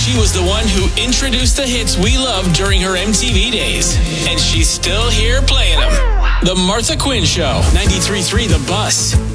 She was the one who introduced the hits we loved during her MTV days. And she's still here playing them. The Martha Quinn Show, 93.3 The Bus.